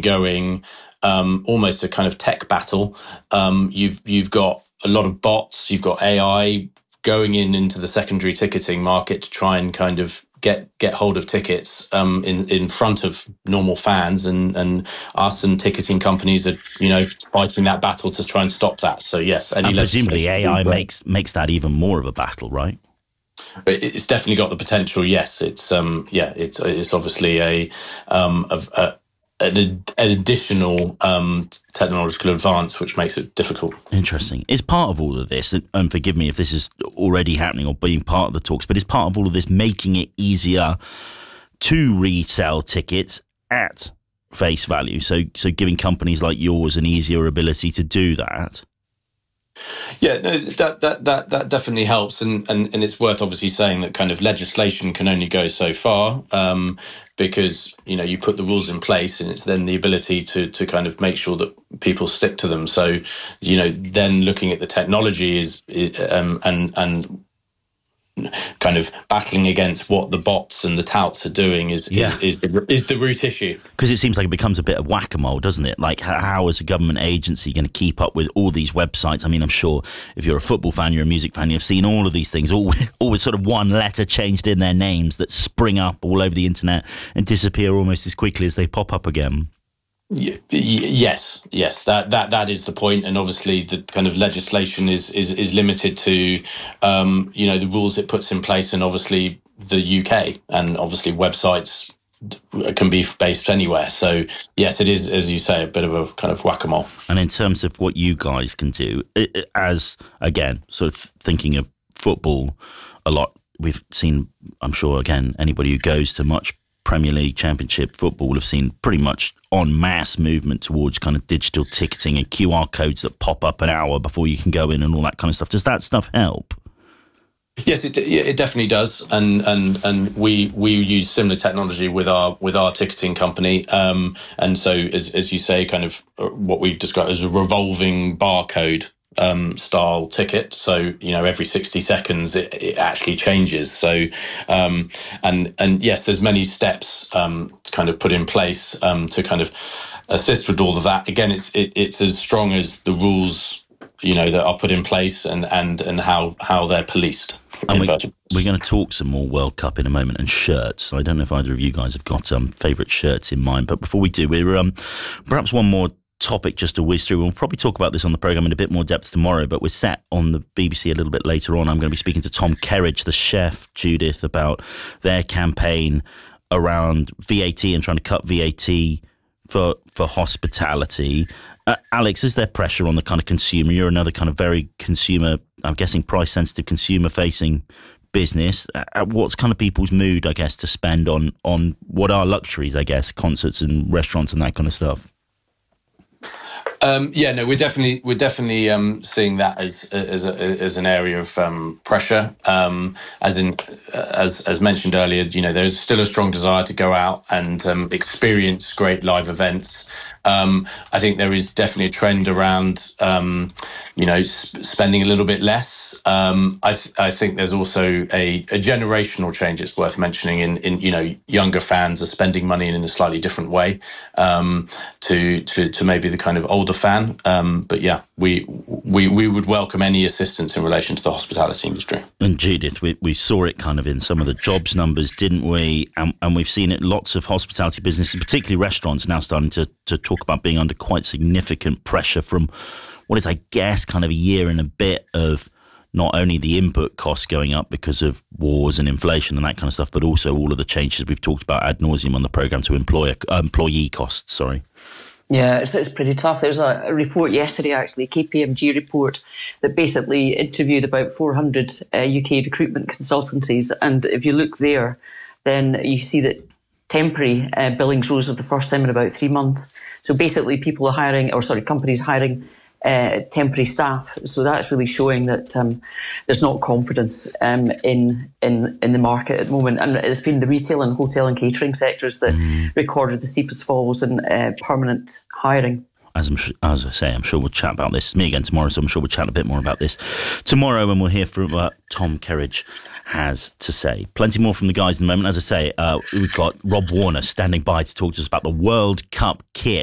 ongoing, almost a kind of tech battle. You've got a lot of bots, you've got AI going into the secondary ticketing market to try and kind of get hold of tickets in front of normal fans, and us and ticketing companies are fighting that battle to try and stop that. So yes, and presumably AI makes that even more of a battle, right? It's definitely got the potential. Yes, it's obviously an additional technological advance, which makes it difficult. Interesting. Is part of all of this, and forgive me if this is already happening or being part of the talks, but is part of all of this making it easier to resell tickets at face value? So giving companies like yours an easier ability to do that? Yeah, no, that definitely helps, and it's worth obviously saying that kind of legislation can only go so far, because you put the rules in place, and it's then the ability to kind of make sure that people stick to them. So then looking at the technology and kind of battling against what the bots and the touts are doing is the root issue. Because it seems like it becomes a bit of whack-a-mole, doesn't it? Like, how is a government agency going to keep up with all these websites? I mean, I'm sure if you're a football fan, you're a music fan, you've seen all of these things, always sort of one letter changed in their names that spring up all over the internet and disappear almost as quickly as they pop up again. Yes, that is the point, and obviously the kind of legislation is limited to the rules it puts in place, and obviously the UK, and obviously websites can be based anywhere. So yes, it is, as you say, a bit of a kind of whack-a-mole. And in terms of what you guys can do, as again, sort of thinking of football a lot, we've seen, I'm sure, again, anybody who goes to much Premier League, Championship football will have seen pretty much en masse movement towards kind of digital ticketing and QR codes that pop up an hour before you can go in and all that kind of stuff. Does that stuff help? Yes, it definitely does, and we use similar technology with our ticketing company, and so as you say, kind of what we describe as a revolving barcode style ticket. So every 60 seconds it actually changes. So and yes, there's many steps kind of put in place to kind of assist with all of that. Again, it's as strong as the rules that are put in place and how they're policed. And we're going to talk some more World Cup in a moment, and shirts. I don't know if either of you guys have got favourite shirts in mind, but before we do, we're perhaps one more topic just to whiz through. We'll probably talk about this on the programme in a bit more depth tomorrow, but we're set on the BBC a little bit later on. I'm going to be speaking to Tom Kerridge, the chef, Judith, about their campaign around VAT and trying to cut VAT for hospitality. Alex, is there pressure on the kind of consumer? You're another kind of very consumer, I'm guessing price-sensitive, consumer-facing business. What's kind of people's mood, I guess, to spend on what are luxuries, I guess, concerts and restaurants and that kind of stuff? We're definitely seeing that as an area of pressure. As mentioned earlier, there's still a strong desire to go out and experience great live events. I think there is definitely a trend around spending a little bit less. I think there's also a generational change. It's worth mentioning in younger fans are spending money in a slightly different way to maybe the kind of older fan. But yeah, we would welcome any assistance in relation to the hospitality industry. And Judith, we saw it kind of in some of the jobs numbers, didn't we? And we've seen it, lots of hospitality businesses, particularly restaurants, now starting to talk about being under quite significant pressure from what is, I guess, kind of a year and a bit of not only the input costs going up because of wars and inflation and that kind of stuff, but also all of the changes we've talked about ad nauseum on the programme to employee costs, sorry. Yeah, it's pretty tough. There was a report yesterday, actually, a KPMG report, that basically interviewed about 400 UK recruitment consultancies. And if you look there, then you see that temporary billings rose for the first time in about 3 months. So basically companies hiring temporary staff. So that's really showing that there's not confidence in the market at the moment. And it's been the retail and hotel and catering sectors that recorded the steepest falls in permanent hiring. As I say, I'm sure we'll chat about this. It's me again tomorrow, so I'm sure we'll chat a bit more about this tomorrow, and we'll hear from what Tom Kerridge has to say. Plenty more from the guys in the moment. As I say, we've got Rob Warner standing by to talk to us about the World Cup kit.